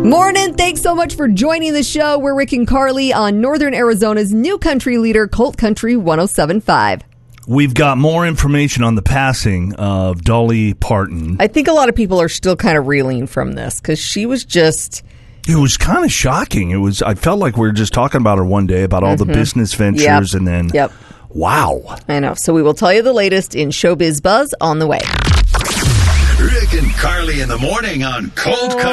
Morning. Thanks so much for joining the show. We're Rick and Carly on Northern Arizona's new country leader, Colt Country 107.5. We've got more information on the passing of Dolly Parton. I think a lot of people are still kind of reeling from this because she was just... It was kind of shocking. I felt like we were just talking about her one day, about all the business ventures, and then, wow. I know. So we will tell you the latest in Showbiz Buzz on the way. Rick and Carly in the morning on Colt Country.